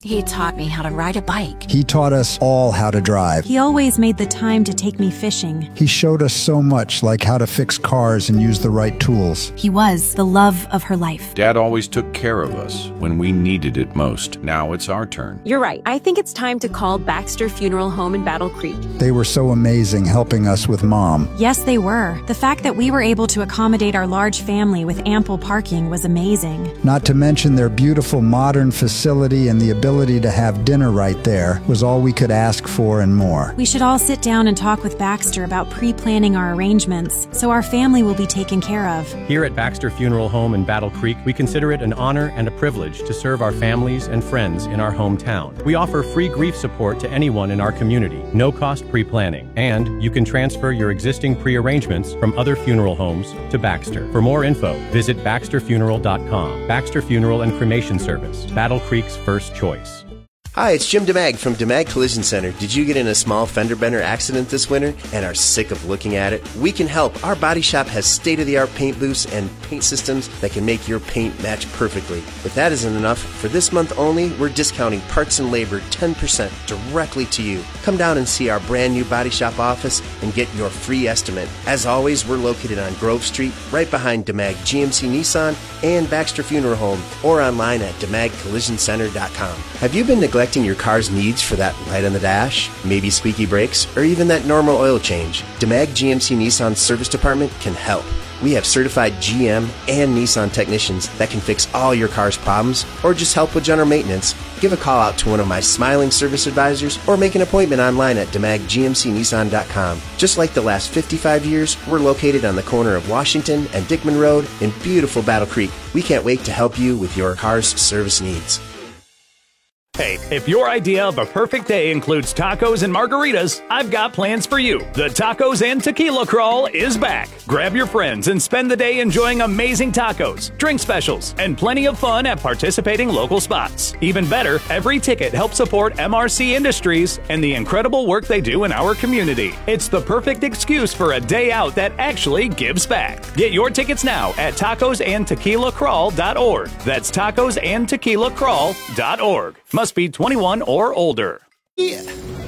He taught me how to ride a bike. He taught us all how to drive. He always made the time to take me fishing. He showed us so much, like how to fix cars and use the right tools. He was the love of her life. Dad always took care of us when we needed it most. Now it's our turn. You're right. I think it's time to call Baxter Funeral Home in Battle Creek. They were so amazing helping us with Mom. Yes, they were. The fact that we were able to accommodate our large family with ample parking was amazing. Not to mention their beautiful modern facility and the ability to have dinner right there was all we could ask for and more. We should all sit down and talk with Baxter about pre-planning our arrangements so our family will be taken care of. Here at Baxter Funeral Home in Battle Creek, we consider it an honor and a privilege to serve our families and friends in our hometown. We offer free grief support to anyone in our community, no-cost pre-planning, and you can transfer your existing pre-arrangements from other funeral homes to Baxter. For more info, visit baxterfuneral.com. Baxter Funeral and Cremation Service, Battle Creek's first choice. Hi, it's Jim DeMag from DeMag Collision Center. Did you get in a small fender bender accident this winter and are sick of looking at it? We can help. Our body shop has state-of-the-art paint booths and paint systems that can make your paint match perfectly. If that isn't enough, for this month only, we're discounting parts and labor 10% directly to you. Come down and see our brand new body shop office and get your free estimate. As always, we're located on Grove Street, right behind DeMag GMC Nissan and Baxter Funeral Home, or online at DeMagCollisionCenter.com. Have you been neglecting your car's needs for that light on the dash, maybe squeaky brakes, or even that normal oil change? DeMag GMC Nissan Service Department can help. We have certified GM and Nissan technicians that can fix all your car's problems or just help with general maintenance. Give a call out to one of my smiling service advisors or make an appointment online at DeMagGMCNissan.com. Just like the last 55 years, we're located on the corner of Washington and Dickman Road in beautiful Battle Creek. We can't wait to help you with your car's service needs. Hey, if your idea of a perfect day includes tacos and margaritas, I've got plans for you. The Tacos and Tequila Crawl is back. Grab your friends and spend the day enjoying amazing tacos, drink specials, and plenty of fun at participating local spots. Even better, every ticket helps support MRC Industries and the incredible work they do in our community. It's the perfect excuse for a day out that actually gives back. Get your tickets now at tacosandtequilacrawl.org. That's tacosandtequilacrawl.org. Must be 21 or older. Yeah.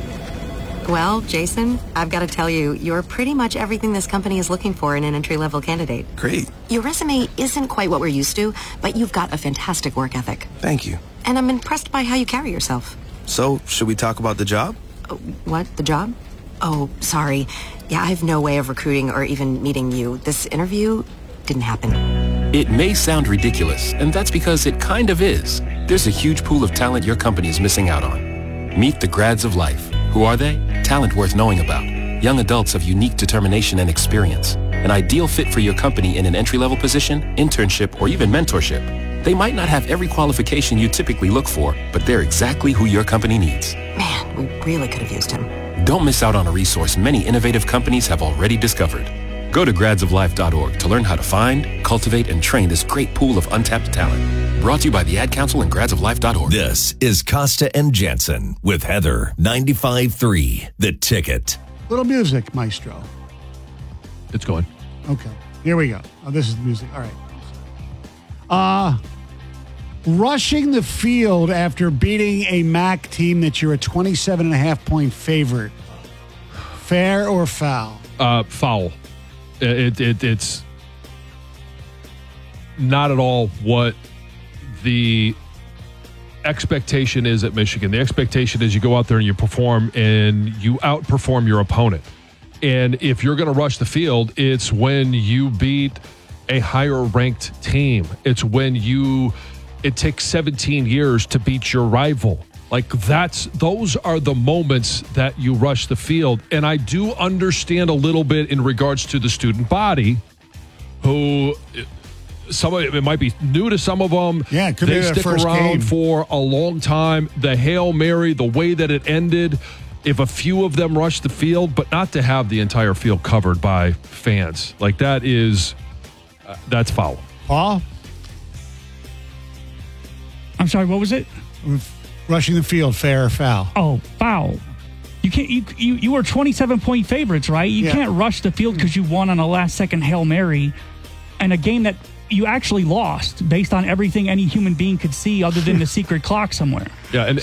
Well, Jason, I've got to tell you, you're pretty much everything this company is looking for in an entry-level candidate. Great. Your resume isn't quite what we're used to, but you've got a fantastic work ethic. Thank you. And I'm impressed by how you carry yourself. So, should we talk about the job? What? The job? Oh, sorry. Yeah, I have no way of recruiting or even meeting you. This interview didn't happen. It may sound ridiculous, and that's because it kind of is. There's a huge pool of talent your company is missing out on. Meet the grads of life. Who are they? Talent worth knowing about. Young adults of unique determination and experience. An ideal fit for your company in an entry-level position, internship, or even mentorship. They might not have every qualification you typically look for, but they're exactly who your company needs. Man, we really could have used him. Don't miss out on a resource many innovative companies have already discovered. Go to gradsoflife.org to learn how to find, cultivate, and train this great pool of untapped talent. Brought to you by the Ad Council and gradsoflife.org. This is Costa and Jansen with Heather 95.3, The Ticket. Little music, maestro. It's going. Okay, here we go. Oh, this is the music. All right. Rushing the field after beating a MAC team that you're a 27.5-point favorite. Fair or foul? Foul. It's not at all what the expectation is at Michigan. The expectation is you go out there and you perform and you outperform your opponent. And if you're going to rush the field, it's when you beat a higher ranked team. It's when it takes 17 years to beat your rival. Like those are the moments that you rush the field. And I do understand a little bit in regards to the student body who some of it might be new to some of them. Yeah, it could be their stick first around game for a long time. The Hail Mary, the way that it ended, if a few of them rush the field, but not to have the entire field covered by fans. Like that's foul. Paul? I'm sorry, what was it? Rushing the field, fair or foul? Oh, foul. You can't. You were 27-point favorites, right? You can't rush the field because you won on a last-second Hail Mary, and a game that you actually lost based on everything any human being could see, other than the secret clock somewhere. Yeah, and